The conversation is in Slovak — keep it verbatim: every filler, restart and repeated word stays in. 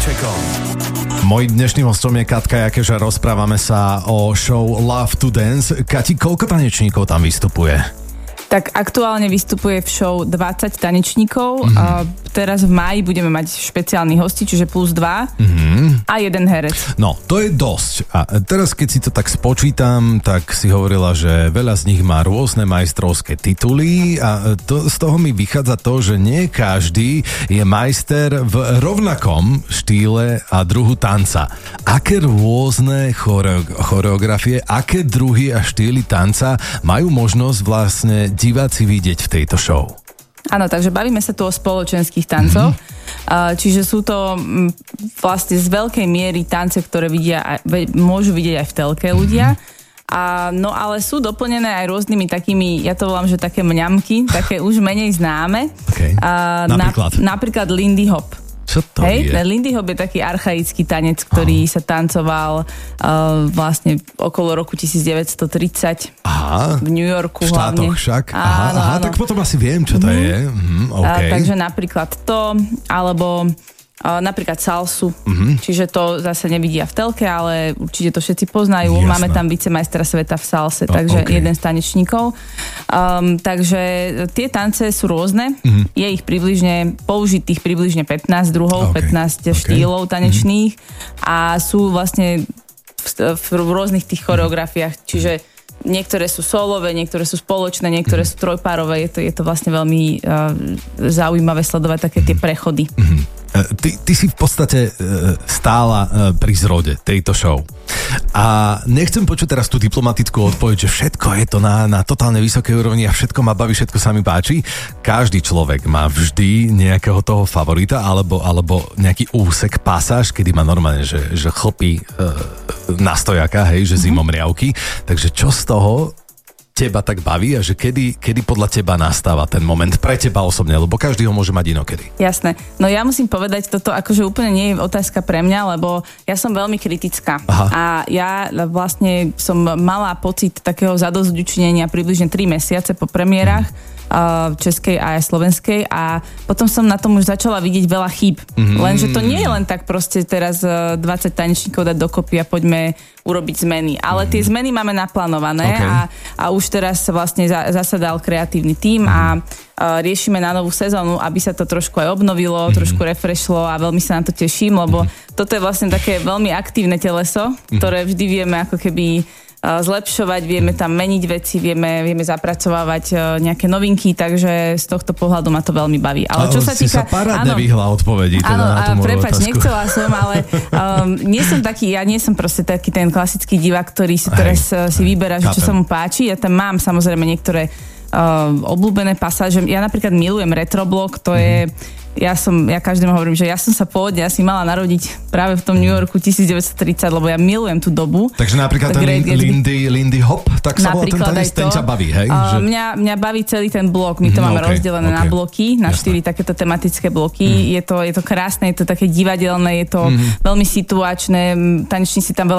Vašekom. Mojím dnešným hostom je Katka Jakež a rozprávame sa o show Love to Dance. Kati, koľko tanečníkov tam vystupuje? Tak aktuálne vystupuje v show dvadsať tanečníkov. Mm-hmm. A teraz v máji budeme mať špeciálny hosti, čiže plus dva mm-hmm. a jeden herec. No, to je dosť. A teraz, keď si to tak spočítam, tak si hovorila, že veľa z nich má rôzne majstrovské tituly a to, z toho mi vychádza to, že nie každý je majster v rovnakom štýle a druhu tanca. Aké rôzne choreo- choreografie, aké druhy a štýly tanca majú možnosť vlastne diváci vidieť v tejto show? Áno, takže bavíme sa tu o spoločenských tancoch. Mm-hmm. Čiže sú to vlastne z veľkej miery tance, ktoré vidia, môžu vidieť aj v telke ľudia. Mm-hmm. A, no ale sú doplnené aj rôznymi takými, ja to volám, že také mňamky, také už menej známe. Okay. A, napríklad? Na, napríklad Lindy Hop. Čo to Hej, je? Lindy Hop je taký archaický tanec, ktorý oh. sa tancoval uh, vlastne okolo roku devätnásťtridsať Aha, v New Yorku v štátoch hlavne. však. Aha, áno, aha áno. Tak potom asi viem, čo to mm-hmm. je. Mhm, okay. uh, takže napríklad to, alebo uh, napríklad salsu. Mm-hmm. Čiže to zase nevidia v telke, ale určite to všetci poznajú. Jasné. Máme tam vicemajstra sveta v salse, oh, takže okay. jeden z tanečníkov. Um, takže tie tance sú rôzne. Mm-hmm. Je ich približne, použitých približne pätnásť druhov, okay. pätnásť okay. štýlov tanečných mm-hmm. a sú vlastne v, v rôznych tých choreografiách. Čiže niektoré sú solové, niektoré sú spoločné, niektoré mm-hmm. sú trojpárové. Je to, je to vlastne veľmi uh, zaujímavé sledovať také tie prechody. Mm-hmm. Ty, ty si v podstate stála pri zrode tejto show. A nechcem počuť teraz tú diplomatickú odpoveď, že všetko je to na, na totálne vysokej úrovni a všetko ma baví, všetko sa mi páči. Každý človek má vždy nejakého toho favorita alebo, alebo nejaký úsek, pasáž, kedy má normálne, že, že chlpí e, na stojaka, hej, že zimom riavky. Takže čo z toho teba tak baví a že kedy, kedy podľa teba nastáva ten moment pre teba osobne, lebo každý ho môže mať inokedy. Jasné. No ja musím povedať, toto akože úplne nie je otázka pre mňa, lebo ja som veľmi kritická. Aha. A ja vlastne som mala pocit takého zadosťučinenia približne tri mesiace po premiérach mm. českej a aj slovenskej a potom som na tom už začala vidieť veľa chýb. Mm. Lenže to nie je len tak proste teraz dvadsať tanečníkov dať dokopy a poďme urobiť zmeny. Ale mm. tie zmeny máme naplánované okay. a, a už teraz vlastne za, zasadal kreatívny tím mm. a, a riešime na novú sezónu, aby sa to trošku aj obnovilo, mm. trošku refreshlo a veľmi sa na to teším, lebo mm. toto je vlastne také veľmi aktívne teleso, mm. ktoré vždy vieme ako keby zlepšovať, vieme tam meniť veci, vieme, vieme zapracovávať nejaké novinky, takže z tohto pohľadu ma to veľmi baví. Ale čo sa týka... sa parádne vyhla odpovedí teda áno, na tú moju prepáč, otázku. nechcela som, ale um, nie som taký, ja nie som proste taký ten klasický divák, ktorý si teraz hej, si vyberá, že čo sa mu páči. Ja tam mám samozrejme niektoré uh, obľúbené pasáže. Ja napríklad milujem retroblok, to mm-hmm. je Ja som, ja každému hovorím, že ja som sa pôvodne asi mala narodiť práve v tom New Yorku devätnásťtridsať, lebo ja milujem tú dobu. Takže napríklad ten Lindy, Lindy Hop, tak sa volá ten tanec, ten ťa baví, hej? Uh, že... mňa, mňa baví celý ten blok, my to mm, máme okay, rozdelené okay. na bloky, na štyri takéto tematické bloky. Mm. Je to, je to krásne, je to také divadelné, je to mm. veľmi situačné, tanečníci tam veľa